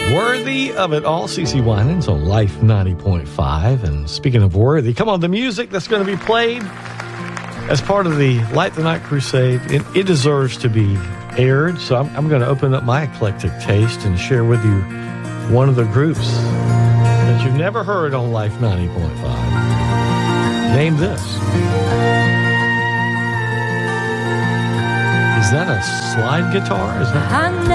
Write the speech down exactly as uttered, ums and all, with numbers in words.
Worthy of it all, C C Winans on Life ninety point five. And speaking of worthy, come on, the music that's going to be played as part of the Light the Night Crusade, it, it deserves to be aired. So I'm, I'm going to open up my eclectic taste and share with you one of the groups that you've never heard on Life ninety point five. Name this. Is that a slide guitar? Is that?